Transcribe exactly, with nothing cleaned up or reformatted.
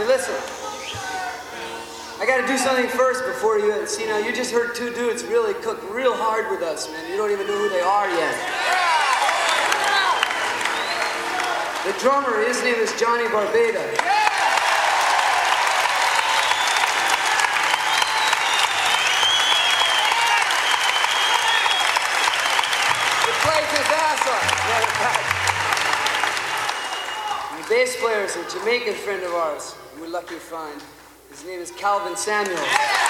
listen. I gotta do something first before you see. Now, you just heard two dudes really cook real hard with us, man. You don't even know who they are yet. The drummer, his name is Johnny Barbada. He plays his ass off. The bass player is a Jamaican friend of ours. We're lucky to find. His name is Calvin Samuel.